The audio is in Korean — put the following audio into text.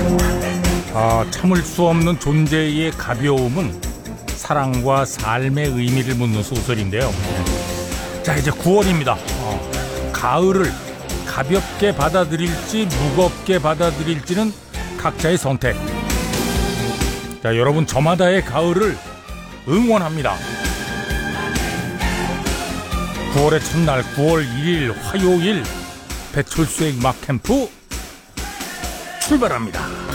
참을 수 없는 존재의 가벼움은 사랑과 삶의 의미를 묻는 소설인데요. 자, 이제 9월입니다. 가을을 가볍게 받아들일지 무겁게 받아들일지는 각자의 선택. 자, 여러분 저마다의 가을을 응원합니다. 9월의 첫날 9월 1일 화요일 배철수의 음악 캠프 출발합니다.